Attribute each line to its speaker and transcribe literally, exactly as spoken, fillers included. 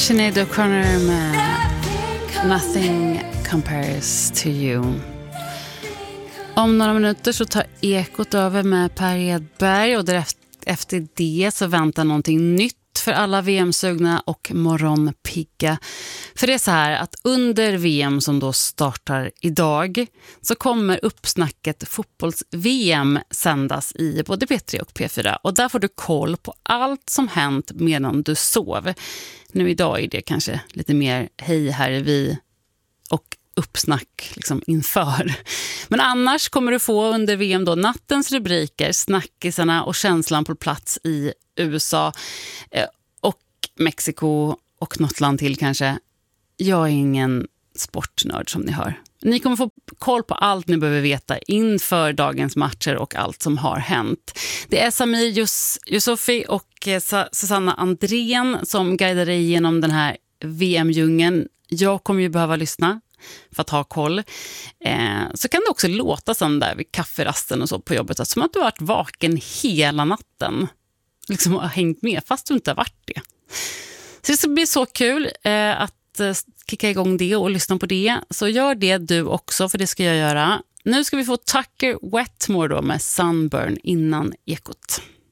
Speaker 1: Sinead O'Connor med Nothing Compares to You. Om några minuter så tar Ekot över med Per Edberg och efter det så väntar någonting nytt för alla V M-sugna och morgonpigga. För det är så här att under V M som då startar idag så kommer uppsnacket fotbolls-V M sändas i både P tre och P fyra. Och där får du koll på allt som hänt medan du sov. Nu idag är det kanske lite mer hej här är vi och uppsnack liksom inför. Men annars kommer du få under V M då nattens rubriker, snackisarna och känslan på plats i U S A eh, och Mexiko och något land till kanske. Jag är ingen sportnörd som ni hör. Ni kommer få koll på allt ni behöver veta inför dagens matcher och allt som har hänt. Det är Samir Yus- Yusufi och eh, Susanna Andrén som guidar dig genom den här V M-djungeln. Jag kommer ju behöva lyssna för att ha koll. Eh, så kan det också låta som där vid kafferasten och så på jobbet, att som att du har varit vaken hela natten. Liksom har hängt med fast du inte har varit det. Så det ska bli så kul eh, att eh, kicka igång det och lyssna på det. Så gör det du också, för det ska jag göra. Nu ska vi få Tucker Wetmore då med Sunburn innan Ekot.